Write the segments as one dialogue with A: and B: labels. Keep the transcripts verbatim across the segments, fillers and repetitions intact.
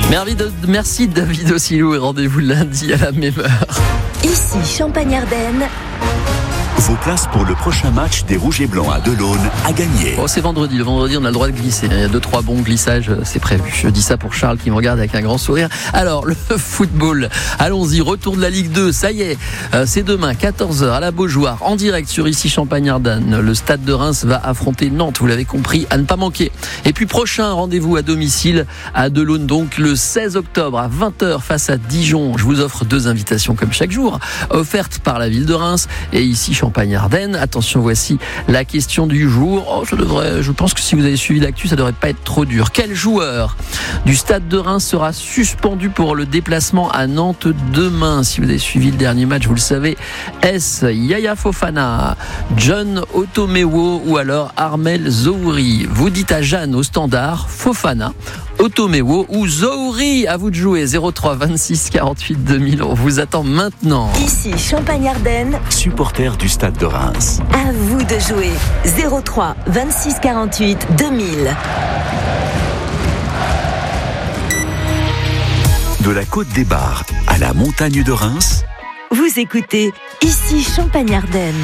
A: Merci David Ossilou et rendez-vous lundi à la même heure.
B: Ici Champagne-Ardenne.
C: Vos places pour le prochain match des Rouges et Blancs à Delaune à gagner.
A: Oh, c'est vendredi. Le vendredi, on a le droit de glisser. Il y a deux, trois bons glissages, c'est prévu. Je dis ça pour Charles qui me regarde avec un grand sourire. Alors, le football. Allons-y. Retour de la Ligue deux. Ça y est. Euh, c'est demain, quatorze heures, à la Beaujoire. En direct sur Ici Champagne-Ardenne. Le Stade de Reims va affronter Nantes. Vous l'avez compris, à ne pas manquer. Et puis, prochain rendez-vous à domicile à Delaune. Donc, le seize octobre à vingt heures face à Dijon. Je vous offre deux invitations comme chaque jour. Offertes par la ville de Reims et Ici Champagne-Ardenne. Attention, voici la question du jour. Oh, ça devrait, je pense que si vous avez suivi l'actu, ça devrait pas être trop dur. Quel joueur du Stade de Reims sera suspendu pour le déplacement à Nantes demain? Si vous avez suivi le dernier match, vous le savez. Est-ce Yaya Fofana, John Otomewo ou alors Armel Zouri? Vous dites à Jeanne au standard Fofana, Otomewo ou Zouri. À vous de jouer. zéro trois vingt-six quarante-huit deux mille. On vous attend maintenant.
B: Ici Champagne-Ardenne.
C: Supporter du Stade de Reims.
B: À vous de jouer. zéro trois vingt-six quarante-huit deux mille.
C: De la Côte des Bars à la montagne de Reims.
B: Vous écoutez Ici Champagne-Ardenne.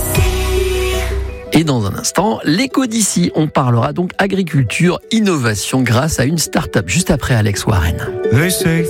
A: Et dans un instant, l'écho d'ici. On parlera donc agriculture, innovation grâce à une start-up juste après Alex Warren.